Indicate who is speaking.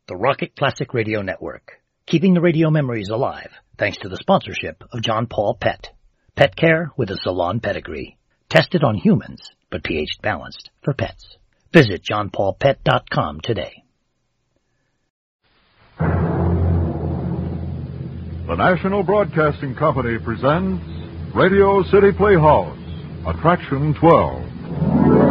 Speaker 1: the Rocket Classic Radio Network, keeping the radio memories alive thanks to the sponsorship of John Paul Pet. Pet care with a salon pedigree. Tested on humans, but pH balanced for pets. Visit johnpaulpet.com today.
Speaker 2: The National Broadcasting Company presents Radio City Playhouse, Attraction 12.